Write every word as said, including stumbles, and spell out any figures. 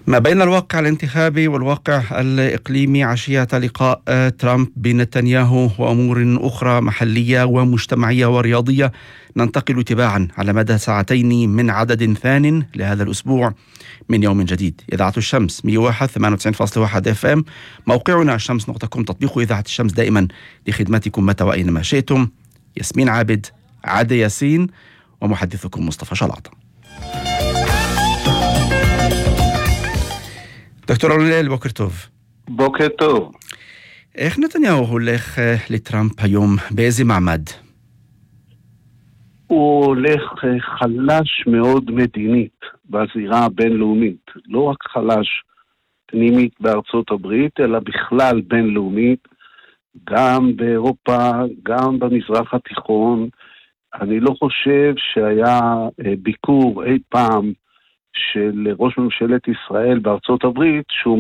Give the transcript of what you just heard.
ما بين الواقع الانتخابي والواقع الإقليمي عشية لقاء ترامب بنتنياهو وأمور أخرى محلية ومجتمعية ورياضية، ننتقل تباعا على مدى ساعتين من عدد ثان لهذا الأسبوع من يوم جديد. إذاعة الشمس مية وواحد ثمانية وتسعين فاصلة واحد اف ام، موقعنا الشمس نقطة كوم، تطبيق إذاعة الشمس دائما لخدمتكم متى وأينما شئتم. ياسمين عابد، عادة ياسين، ومحدثكم مصطفى شلاطة. دكتور אוריאל, בוקר טוב. בוקר טוב. איך נתניהו הולך לטראמפ היום? באיזה מעמד? הוא הולך חלש מאוד מדינית בזירה הבינלאומית. לא רק חלש פנימית בארצות הברית, אלא בכלל בינלאומית, גם באירופה, גם במזרח התיכון. אני לא חושב שהיה ביקור אי פעם של ראש ממשלת ישראל בארצות הברית שהוא